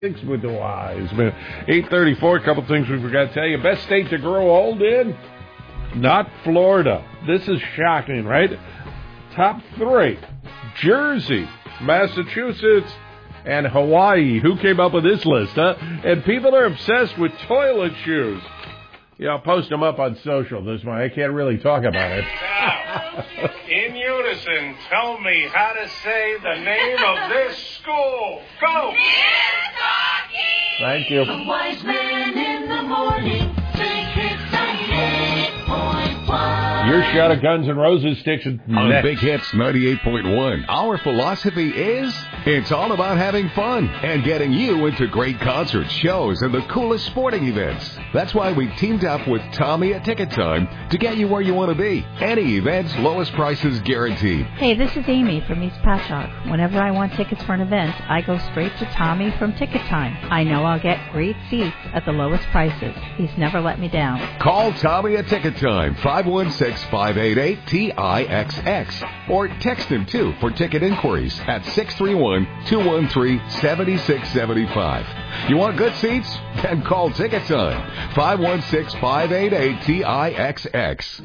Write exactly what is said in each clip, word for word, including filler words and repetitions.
Six with the wise man. eight thirty-four, a couple things we forgot to tell you. Best state to grow old in? Not Florida. This is shocking, right? Top three. Jersey, Massachusetts, and Hawaii. Who came up with this list, huh? And people are obsessed with toilet shoes. Yeah, I'll post them up on social this morning. I can't really talk about it. Now, in unison, tell me how to say the name of this school. Go! Thank you. The Wise Man in the Morning. Big Hits ninety-eight point one. Your shot of Guns N' Roses sticks on next. Big Hits ninety-eight point one. Our philosophy is it's all about having fun and getting you into great concerts, shows, and the coolest sporting events. That's why we teamed up with Tommy at Ticket Time to get you where you want to be. Any events, lowest prices guaranteed. Hey, this is Amy from East Patchogue. Whenever I want tickets for an event, I go straight to Tommy from Ticket Time. I know I'll get great seats at the lowest prices. He's never let me down. Call Tommy at Ticket Time, five one six, five eight eight, T I X X. Or text him, too, for ticket inquiries at six three one, two one three, seven six seven five. You want good seats? Then call Ticket Time, five one six, five eight eight, T I X X.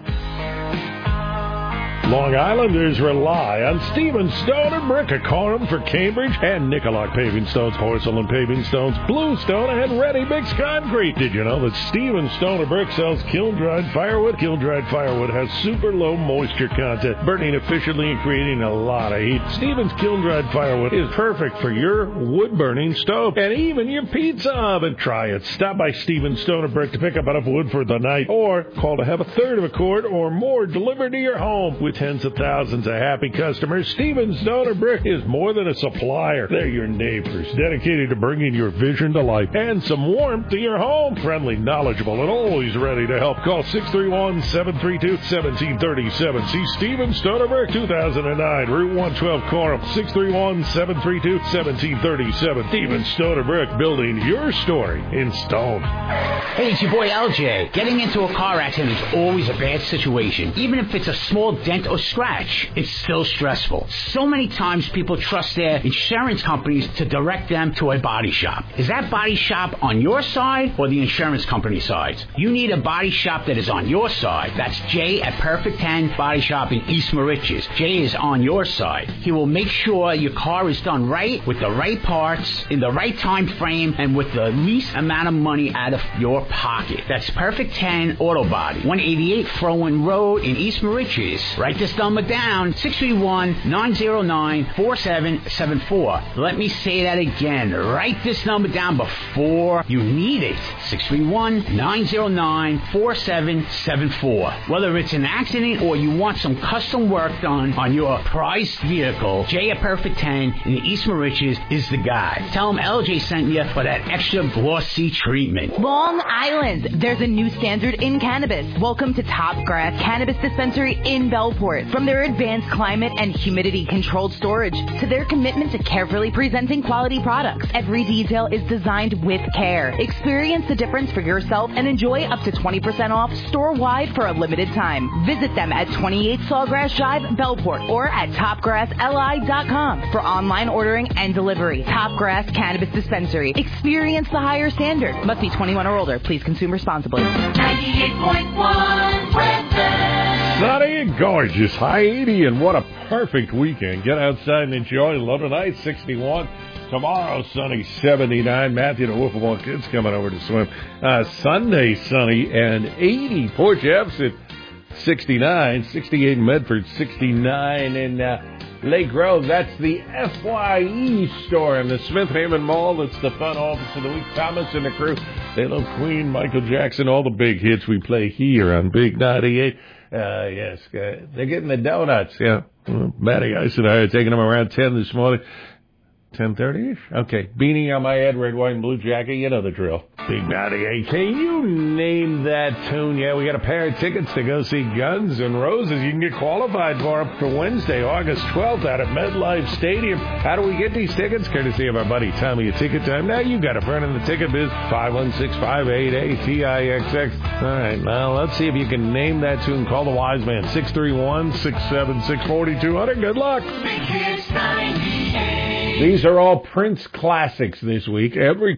Long Islanders rely on Steven Stone and Brick of Coram for Cambridge and Nicolak Paving Stones, Porcelain Paving Stones, Bluestone, and Ready Mix Concrete. Did you know that Steven Stone and Brick sells kiln-dried firewood? Kiln-dried firewood has super low moisture content, burning efficiently and creating a lot of heat. Steven's kiln-dried firewood is perfect for your wood-burning stove and even your pizza oven. Try it. Stop by Steven Stone and Brick to pick up enough wood for the night, or call to have a third of a cord or more delivered to your home. With tens of thousands of happy customers, Stevens Stone and Brick is more than a supplier. They're your neighbors, dedicated to bringing your vision to life and some warmth to your home. Friendly, knowledgeable, and always ready to help. Call six three one, seven three two, one seven three seven. See Stevens Stone and Brick, two thousand nine, Route one twelve, Coram. six three one, seven three two, one seven three seven. Stevens Stone and Brick, building your story in stone. Hey, it's your boy L J. Getting into a car accident is always a bad situation. Even if it's a small dent or scratch, it's still stressful. So many times people trust their insurance companies to direct them to a body shop. Is that body shop on your side or the insurance company side? You need a body shop that is on your side. That's Jay at Perfect ten Body Shop in East Moriches. Jay is on your side. He will make sure your car is done right, with the right parts, in the right time frame, and with the least amount of money out of your pocket. That's Perfect ten Auto Body, one eighty-eight Frowen Road in East Moriches. Write this number down, six three one, nine zero nine, four seven seven four. Let me say that again. Write this number down before you need it. six three one, nine zero nine, four seven seven four. Whether it's an accident or you want some custom work done on your prized vehicle, Jay at Perfect ten in the East Moriches is the guy. Tell him L J sent you for that extra glossy treatment. Long Island, there's a new standard in cannabis. Welcome to Top Grass Cannabis Dispensary in Bellport. From their advanced climate and humidity-controlled storage to their commitment to carefully presenting quality products, every detail is designed with care. Experience the difference for yourself and enjoy up to twenty percent off store-wide for a limited time. Visit them at twenty-eight Sawgrass Drive, Bellport, or at top grass l i dot com for online ordering and delivery. Top Grass Cannabis Dispensary. Experience the higher standard. Must be twenty-one or older. Please consume responsibly. ninety-eight point one Breakfast. Sunny and gorgeous, high eighty, and what a perfect weekend. Get outside and enjoy. Low tonight, sixty-one. Tomorrow, sunny, seventy-nine. Matthew, the Wiffle Ball Kids coming over to swim. Uh, Sunday, sunny and eighty. Port Jefferson, sixty-nine. sixty-eight in Medford, sixty-nine in uh, Lake Grove. That's the F Y E store in the Smith Haven Mall. It's the fun office of the week. Thomas and the crew. They love Queen, Michael Jackson, all the big hits we play here on Big ninety-eight. Uh, yes, uh, they're getting the donuts, yeah. Matty Ice and I are taking them around ten this morning. ten thirty-ish? Okay. Beanie on my head, red, white, and blue jacket. You know the drill. Big ninety-eight. Can you name that tune? Yeah, we got a pair of tickets to go see Guns N' Roses. You can get qualified for them for Wednesday, August twelfth out at MetLife Stadium. How do we get these tickets? Courtesy of our buddy Tommy at Ticket Time. Now you got a friend in the ticket biz. five one six, five eight eight, T I X X. All right, now let's see if you can name that tune. Call the wise man. six three one, six seven six, four two zero zero. Good luck. Big Hits ninety-eight. These are all Prince classics this week. Every